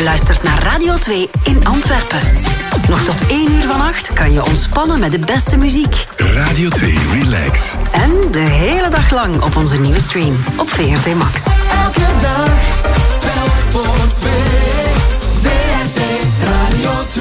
luistert naar Radio 2 in Antwerpen. Nog tot 1 uur vannacht kan je ontspannen met de beste muziek. Radio 2 Relax. En de hele dag lang op onze nieuwe stream op VRT Max. Elke dag, telk voor 2. VRT Radio 2.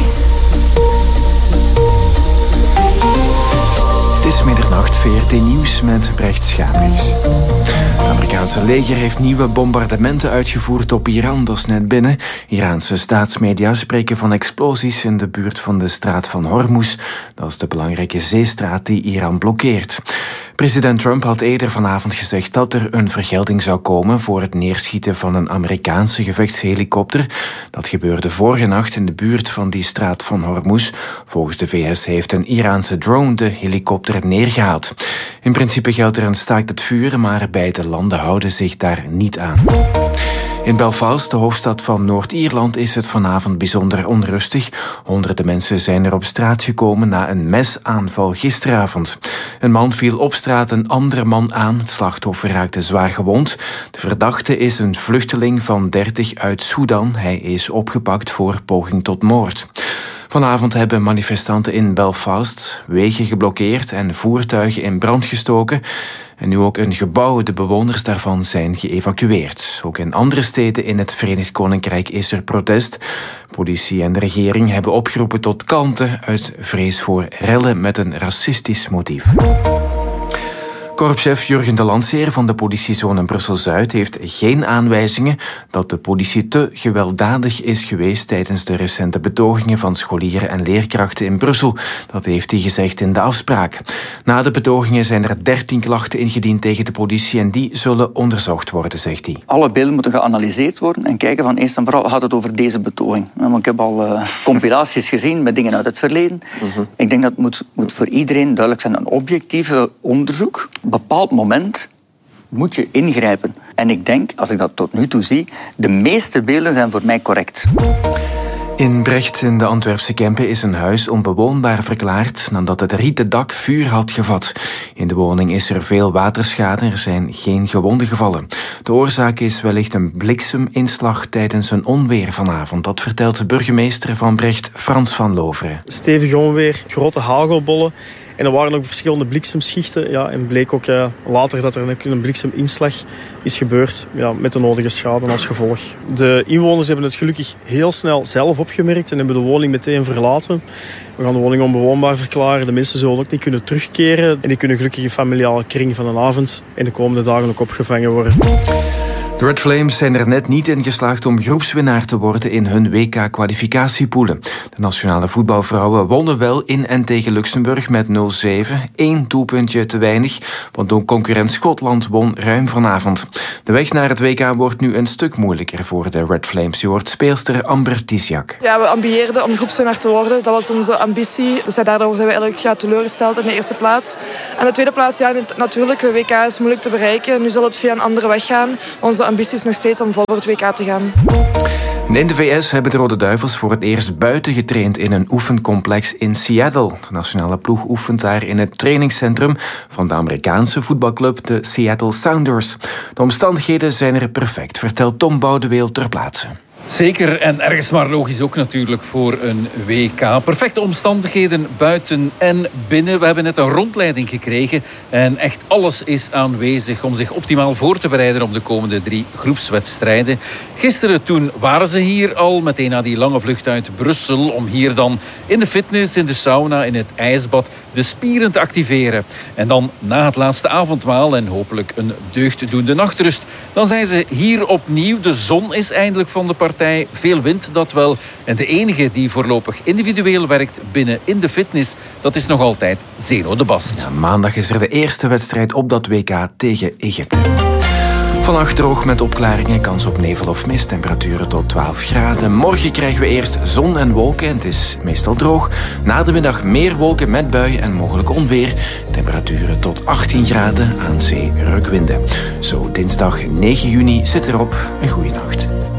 Het is middernacht, VRT Nieuws met Brecht Schamers. Het Amerikaanse leger heeft nieuwe bombardementen uitgevoerd op Iran, dat is net binnen. Iraanse staatsmedia spreken van explosies in de buurt van de straat van Hormuz. Dat is de belangrijke zeestraat die Iran blokkeert. President Trump had eerder vanavond gezegd dat er een vergelding zou komen voor het neerschieten van een Amerikaanse gevechtshelikopter. Dat gebeurde vorige nacht in de buurt van die straat van Hormuz. Volgens de VS heeft een Iraanse drone de helikopter neergehaald. In principe geldt er een staakt het vuren, maar beide landen houden zich daar niet aan. In Belfast, de hoofdstad van Noord-Ierland, is het vanavond bijzonder onrustig. Honderden mensen zijn er op straat gekomen na een mesaanval gisteravond. Een man viel op straat een andere man aan. Het slachtoffer raakte zwaar gewond. De verdachte is een vluchteling van 30 uit Sudan. Hij is opgepakt voor poging tot moord. Vanavond hebben manifestanten in Belfast wegen geblokkeerd en voertuigen in brand gestoken. En nu ook een gebouw, de bewoners daarvan zijn geëvacueerd. Ook in andere steden in het Verenigd Koninkrijk is er protest. Politie en de regering hebben opgeroepen tot kalmte uit vrees voor rellen met een racistisch motief. Korpschef Jurgen de Landseer van de politiezone Brussel-Zuid heeft geen aanwijzingen dat de politie te gewelddadig is geweest tijdens de recente betogingen van scholieren en leerkrachten in Brussel. Dat heeft hij gezegd in de afspraak. Na de betogingen zijn er 13 klachten ingediend tegen de politie en die zullen onderzocht worden, zegt hij. Alle beelden moeten geanalyseerd worden en kijken van eerst en vooral gaat het over deze betoging. Want ik heb al compilaties gezien met dingen uit het verleden. Ik denk dat het moet voor iedereen duidelijk zijn, een objectieve onderzoek. Op een bepaald moment moet je ingrijpen. En ik denk, als ik dat tot nu toe zie, de meeste beelden zijn voor mij correct. In Brecht in de Antwerpse Kempen is een huis onbewoonbaar verklaard nadat het rieten dak vuur had gevat. In de woning is er veel waterschade, er zijn geen gewonden gevallen. De oorzaak is wellicht een blikseminslag tijdens een onweer vanavond. Dat vertelt de burgemeester van Brecht, Frans van Loveren. Stevig onweer, grote hagelbollen. En er waren ook verschillende bliksemschichten. Ja, en bleek ook later dat er een blikseminslag is gebeurd. Ja, met de nodige schade als gevolg. De inwoners hebben het gelukkig heel snel zelf opgemerkt en hebben de woning meteen verlaten. We gaan de woning onbewoonbaar verklaren. De mensen zullen ook niet kunnen terugkeren. En die kunnen gelukkig in familiale kring van een avond en de komende dagen ook opgevangen worden. De Red Flames zijn er net niet in geslaagd om groepswinnaar te worden in hun WK-kwalificatiepoelen. De nationale voetbalvrouwen wonnen wel in en tegen Luxemburg met 0-7. 1 doelpuntje te weinig, want ook concurrent Schotland won ruim vanavond. De weg naar het WK wordt nu een stuk moeilijker voor de Red Flames. Je hoort speelster Amber Tisjak. Ja, we ambieerden om groepswinnaar te worden. Dat was onze ambitie. Dus daardoor zijn we eigenlijk teleurgesteld in de eerste plaats. En de tweede plaats, ja, natuurlijk, het WK is moeilijk te bereiken. Nu zal het via een andere weg gaan. Onze ambitie is nog steeds om vol voor het WK te gaan. In de VS hebben de Rode Duivels voor het eerst buiten getraind in een oefencomplex in Seattle. De nationale ploeg oefent daar in het trainingscentrum van de Amerikaanse voetbalclub de Seattle Sounders. De omstandigheden zijn er perfect, vertelt Tom Boudeweel ter plaatse. Zeker, en ergens maar logisch ook natuurlijk voor een WK. Perfecte omstandigheden buiten en binnen. We hebben net een rondleiding gekregen en echt alles is aanwezig om zich optimaal voor te bereiden op de komende 3 groepswedstrijden. Gisteren toen waren ze hier al, meteen na die lange vlucht uit Brussel, om hier dan in de fitness, in de sauna, in het ijsbad de spieren te activeren. En dan na het laatste avondmaal en hopelijk een deugddoende nachtrust, dan zijn ze hier opnieuw. De zon is eindelijk van de partij. Veel wind, dat wel. En de enige die voorlopig individueel werkt binnen in de fitness, dat is nog altijd Zeno de Bast. Ja, maandag is er de eerste wedstrijd op dat WK tegen Egypte. Vannacht droog met opklaringen, kans op nevel of mist, temperaturen tot 12 graden. Morgen krijgen we eerst zon en wolken, het is meestal droog. Na de middag meer wolken met buien en mogelijk onweer. Temperaturen tot 18 graden, aan zee rukwinden. Zo dinsdag 9 juni zit erop. Een goeie nacht.